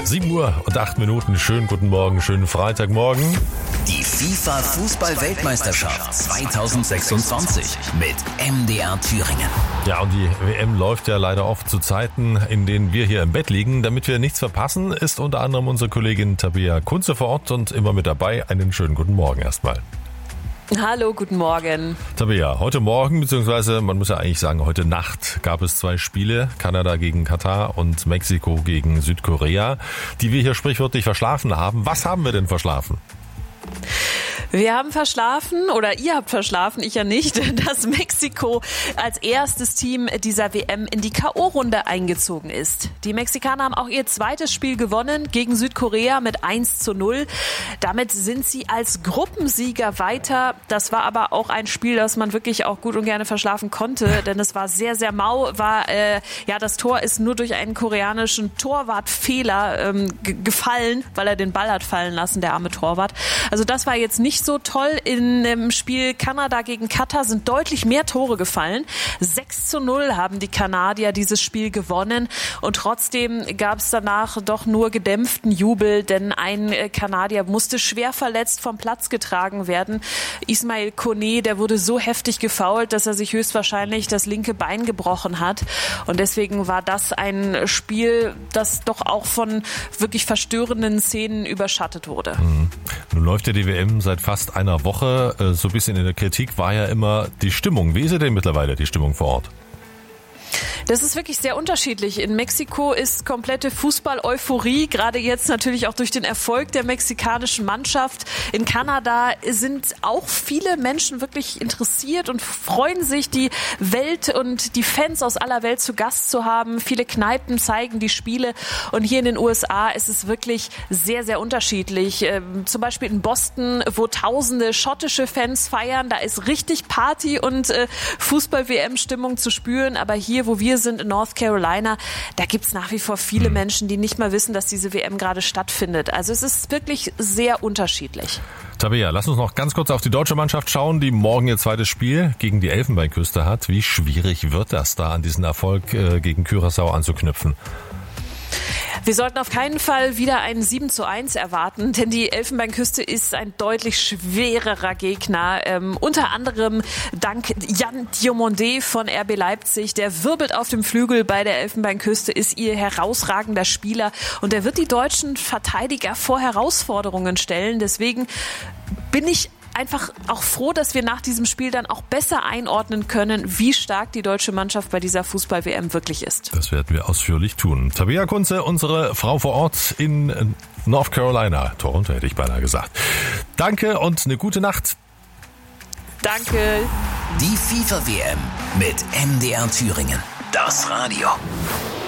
7:08. Schönen guten Morgen, schönen Freitagmorgen. Die FIFA-Fußball-Weltmeisterschaft 2026 mit MDR Thüringen. Ja, und die WM läuft ja leider oft zu Zeiten, in denen wir hier im Bett liegen. Damit wir nichts verpassen, ist unter anderem unsere Kollegin Tabea Kunze vor Ort und immer mit dabei. Einen schönen guten Morgen erstmal. Hallo, guten Morgen. Tabea, heute Morgen, beziehungsweise man muss ja eigentlich sagen, heute Nacht gab es 2 Spiele. Kanada gegen Katar und Mexiko gegen Südkorea, die wir hier sprichwörtlich verschlafen haben. Was haben wir denn verschlafen? Wir haben verschlafen, oder ihr habt verschlafen, ich ja nicht, dass Mexiko als erstes Team dieser WM in die K.O.-Runde eingezogen ist. Die Mexikaner haben auch ihr zweites Spiel gewonnen gegen Südkorea mit 1:0. Damit sind sie als Gruppensieger weiter. Das war aber auch ein Spiel, das man wirklich auch gut und gerne verschlafen konnte, denn es war sehr, sehr mau. Das Tor ist nur durch einen koreanischen Torwartfehler gefallen, weil er den Ball hat fallen lassen, der arme Torwart. Also das war jetzt nicht so toll. In dem Spiel Kanada gegen Katar sind deutlich mehr Tore gefallen. 6:0 haben die Kanadier dieses Spiel gewonnen und trotzdem gab es danach doch nur gedämpften Jubel, denn ein Kanadier musste schwer verletzt vom Platz getragen werden. Ismail Kone, der wurde so heftig gefoult, dass er sich höchstwahrscheinlich das linke Bein gebrochen hat und deswegen war das ein Spiel, das doch auch von wirklich verstörenden Szenen überschattet wurde. Nun läuft ja die WM seit fast einer Woche. So ein bisschen in der Kritik war ja immer die Stimmung. Wie ist sie denn mittlerweile, die Stimmung vor Ort? Das ist wirklich sehr unterschiedlich. In Mexiko ist komplette Fußball-Euphorie, gerade jetzt natürlich auch durch den Erfolg der mexikanischen Mannschaft. In Kanada sind auch viele Menschen wirklich interessiert und freuen sich, die Welt und die Fans aus aller Welt zu Gast zu haben. Viele Kneipen zeigen die Spiele und hier in den USA ist es wirklich sehr, sehr unterschiedlich. Zum Beispiel in Boston, wo tausende schottische Fans feiern, da ist richtig Party und Fußball-WM-Stimmung zu spüren, aber hier, wo wir sind in North Carolina, da gibt's nach wie vor viele Menschen, die nicht mal wissen, dass diese WM gerade stattfindet. Also es ist wirklich sehr unterschiedlich. Tabea, lass uns noch ganz kurz auf die deutsche Mannschaft schauen, die morgen ihr zweites Spiel gegen die Elfenbeinküste hat. Wie schwierig wird das da, an diesen Erfolg gegen Curaçao anzuknüpfen? Wir sollten auf keinen Fall wieder ein 7:1 erwarten, denn die Elfenbeinküste ist ein deutlich schwererer Gegner. Unter anderem dank Jan Diomandé von RB Leipzig. Der wirbelt auf dem Flügel bei der Elfenbeinküste, ist ihr herausragender Spieler und er wird die deutschen Verteidiger vor Herausforderungen stellen. Deswegen bin ich einfach auch froh, dass wir nach diesem Spiel dann auch besser einordnen können, wie stark die deutsche Mannschaft bei dieser Fußball-WM wirklich ist. Das werden wir ausführlich tun. Tabea Kunze, unsere Frau vor Ort in North Carolina. Toronto hätte ich beinahe gesagt. Danke und eine gute Nacht. Danke. Die FIFA-WM mit MDR Thüringen. Das Radio.